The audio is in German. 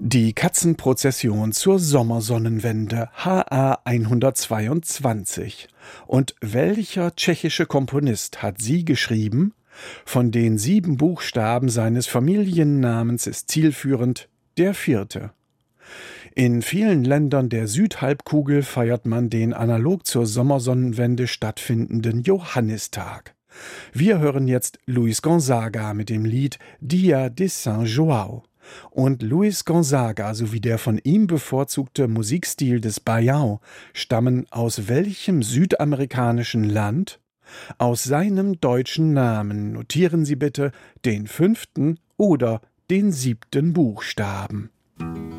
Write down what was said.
Die Katzenprozession zur Sommersonnenwende HA 122. Und welcher tschechische Komponist hat sie geschrieben? Von den 7 Buchstaben seines Familiennamens ist zielführend der 4. In vielen Ländern der Südhalbkugel feiert man den analog zur Sommersonnenwende stattfindenden Johannistag. Wir hören jetzt Luis Gonzaga mit dem Lied Dia de San João. Und Luis Gonzaga sowie der von ihm bevorzugte Musikstil des Baião stammen aus welchem südamerikanischen Land? Aus seinem deutschen Namen notieren Sie bitte den 5. oder den 7. Buchstaben.